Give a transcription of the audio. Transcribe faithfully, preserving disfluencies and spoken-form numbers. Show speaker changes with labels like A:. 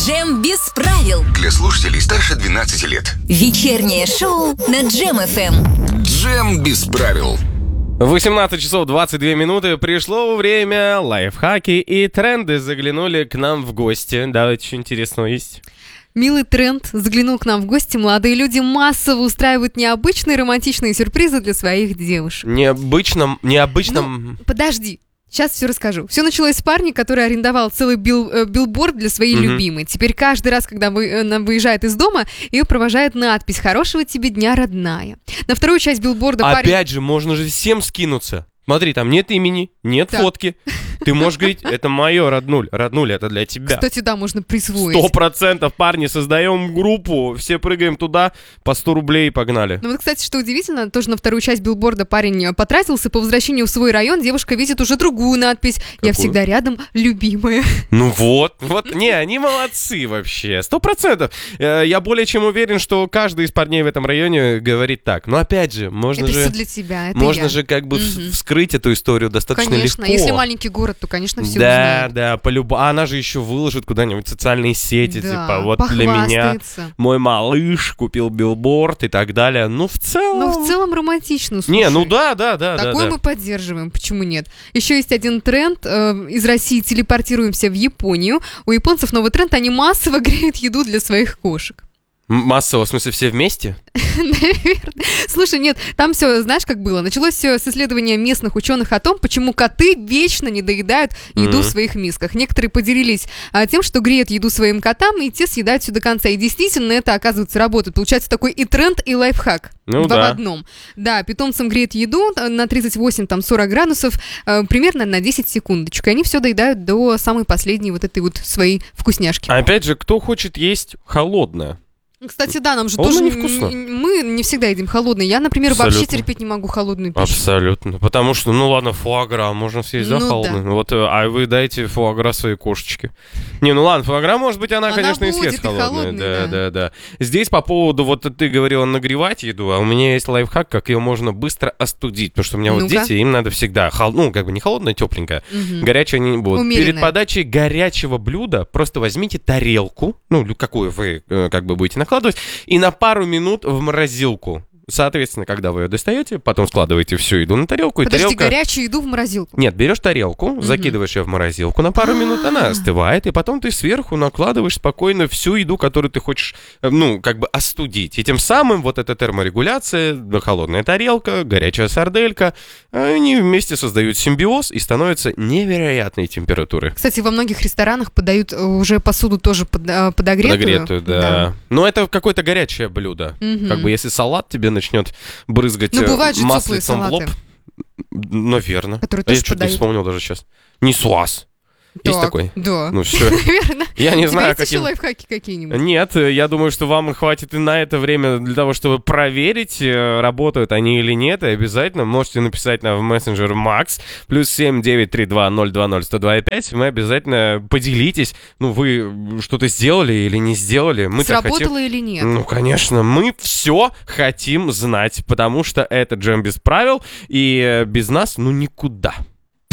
A: Джем без правил.
B: Для слушателей старше двенадцати лет.
A: Вечернее шоу на Джем эф эм.
B: Джем без правил.
C: восемнадцать часов двадцать две минуты. Пришло время. Лайфхаки и тренды заглянули к нам в гости. Давайте, что интересного есть?
D: Милый тренд заглянул к нам в гости. Молодые люди массово устраивают необычные романтичные сюрпризы для своих девушек.
C: Необычном, необычном...
D: Ну, подожди. Сейчас все расскажу. Все началось с парня, который арендовал целый бил, э, билборд для своей mm-hmm. любимой. Теперь каждый раз, когда вы, она выезжает из дома, ее провожает надпись «Хорошего тебе дня, родная». На вторую часть билборда
C: Опять
D: парень...
C: же, можно же всем скинуться. Смотри, там нет имени, нет
D: так.
C: фотки. Ты можешь говорить, это мое, роднуль. Роднуль, это для тебя.
D: Кстати, да, можно присвоить.
C: Сто процентов, парни, создаем группу, все прыгаем туда, по сто рублей и погнали.
D: Ну вот, кстати, что удивительно, тоже на вторую часть билборда парень потратился. По возвращению в свой район девушка видит уже другую надпись.
C: Какую?
D: «Я всегда рядом, любимая».
C: Ну вот, вот, не, они молодцы вообще, сто процентов. Я более чем уверен, что каждый из парней в этом районе говорит так. Но опять же, можно
D: это
C: же...
D: все для тебя, это
C: Можно
D: я.
C: же как бы
D: Мгм.
C: вскрыть эту историю достаточно
D: Конечно,
C: легко.
D: если маленький город, то, конечно, все
C: Да,
D: узнают.
C: да, полюб... а она же еще выложит куда-нибудь в социальные сети,
D: Да,
C: типа, вот для меня
D: похвастается.
C: мой малыш купил билборд и так далее. Ну, в целом...
D: Но в целом романтично, слушай.
C: Не, ну да, да, да, да.
D: Такое
C: да.
D: мы поддерживаем, почему нет? Еще есть один тренд. э, Из России телепортируемся в Японию. У японцев новый тренд, они массово греют еду для своих кошек.
C: М- Массово, в смысле, все вместе?
D: Наверное. Слушай, нет, там все, знаешь, как было? Началось все с исследования местных ученых о том, почему коты вечно не доедают еду
C: Мгм.
D: в своих мисках. Некоторые поделились а, тем, что греют еду своим котам, и те съедают все до конца. И действительно это, оказывается, работает. Получается такой и тренд, и лайфхак.
C: Ну
D: Два
C: да.
D: в одном. Да, питомцам греют еду на тридцать восемь сорок градусов, э, примерно на десять секундочек. И они все доедают до самой последней вот этой вот своей вкусняшки.
C: А опять же, кто хочет есть холодное?
D: Кстати, да, нам же
C: Холодно
D: тоже
C: невкусно.
D: м- мы не всегда едим холодные. Я, например, вообще
C: Абсолютно.
D: терпеть не могу холодную пищу.
C: Абсолютно. Потому что, ну ладно, фуагра можно съесть, да,
D: Ну
C: холодный?
D: да.
C: Вот, э, а вы дайте фуагра своей кошечке. Не, ну ладно, фуагра, может быть, она,
D: Она
C: конечно, и
D: будет
C: съест
D: и
C: холодную.
D: холодной,
C: Да,
D: да.
C: да, да. Здесь по поводу, вот ты говорила, нагревать еду, а у меня есть лайфхак, как ее можно быстро остудить. Потому что у меня вот
D: Ну-ка.
C: дети, им надо всегда, хол- ну, как бы не холодная, тепленькая.
D: Мгм.
C: Горячая они не будут.
D: Умеренная.
C: Перед подачей горячего блюда просто возьмите тарелку, ну, лю- какую вы э, как бы будете накладывать, и на пару минут в морозилку. Соответственно, когда вы ее достаете, потом складываете всю еду на тарелку, и
D: Подожди,
C: тарелка...
D: горячую еду в морозилку.
C: Нет, берешь тарелку, закидываешь ее в морозилку на пару минут, она остывает, и потом ты сверху накладываешь спокойно всю еду, которую ты хочешь, э, ну, как бы остудить. И тем самым вот эта терморегуляция, да, холодная тарелка, горячая сарделька, они вместе создают симбиоз и становятся невероятной температуры.
D: Кстати, во многих ресторанах подают э, уже посуду тоже под- э, подогретую.
C: Подогретую, да. Но это какое-то горячее блюдо.
D: Мгм.
C: Как бы если салат тебе начнет брызгать
D: Ну,
C: э,
D: бывают же теплые
C: маслицем в лоб,
D: салаты.
C: наверное.
D: Которые
C: А я
D: тоже
C: что-то не
D: подают.
C: вспомнил даже сейчас. Нисуаз. Есть
D: Так,
C: такой?
D: Да.
C: Ну все.
D: Наверное.
C: Я не
D: У тебя
C: знаю,
D: есть еще
C: каким...
D: лайфхаки какие-нибудь?
C: Нет, я думаю, что вам хватит и на это время для того, чтобы проверить, э, работают они или нет. И обязательно можете написать нам в мессенджер Макс плюс семь девять три два ноль два ноль сто два пять. Мы обязательно поделитесь. Ну, вы что-то сделали или не сделали. Мы-то хотим...
D: Сработало или нет?
C: Ну, конечно, мы все хотим знать, потому что это джем без правил, и э, без нас, ну, никуда.